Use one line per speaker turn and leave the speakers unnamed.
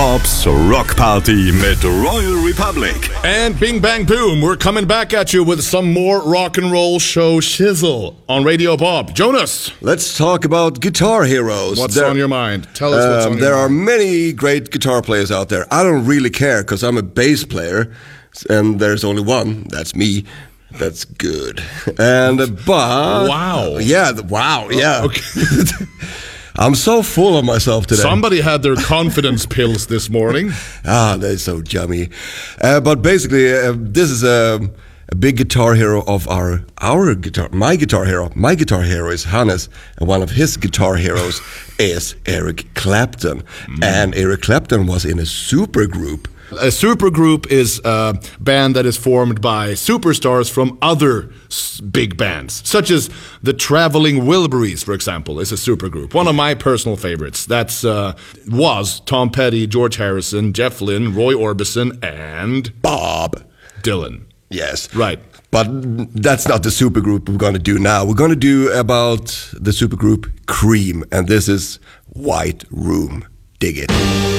Bob's Rock Party mit Royal Republic.
And bing bang boom, we're coming back at you with some more rock and roll show shizzle on Radio Bob. Jonas,
let's talk about guitar heroes.
What's on your mind? Tell us what's on your mind.
There are many great guitar players out there. I don't really care because I'm a bass player, and there's only one. That's me. That's good. And but
wow,
yeah.
Okay.
I'm so full of myself today.
Somebody had their confidence pills this morning.
They're so yummy. But basically, this is a big guitar hero of our guitar. My guitar hero. My guitar hero is Hannes, and one of his guitar heroes is Eric Clapton. And Eric Clapton was in a supergroup.
A supergroup is a band that is formed by superstars from other big bands, such as the Traveling Wilburys, for example, is a supergroup. One of my personal favorites. That's was Tom Petty, George Harrison, Jeff Lynne, Roy Orbison, and
Bob
Dylan.
Yes.
Right.
But that's not the supergroup we're going to do now. We're going to do about the supergroup Cream, and this is White Room. Dig it.